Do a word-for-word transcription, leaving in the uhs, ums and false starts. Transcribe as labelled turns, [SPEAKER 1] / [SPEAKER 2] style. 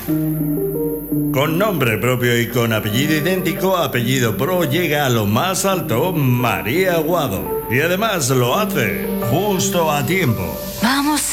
[SPEAKER 1] Con nombre propio y con apellido idéntico, Apellido Pro llega a lo más alto, María Aguado. Y además lo hace justo a tiempo.
[SPEAKER 2] Vamos